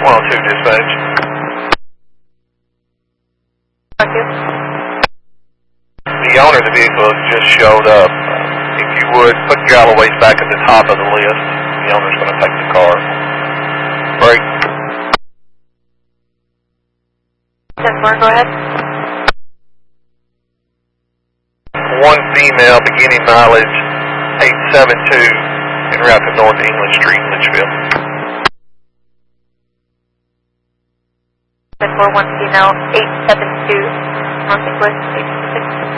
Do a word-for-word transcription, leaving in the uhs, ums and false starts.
one oh two dispatch. Thank you. The owner of the vehicle just showed up. If you would, put Galloway's back at the top of the list. The owner's going to take the car. Break. ten four, go ahead. One female beginning mileage eight seven two en route to North England Street, Litchfield. ten four, one female, eight seven two, North England, eight six.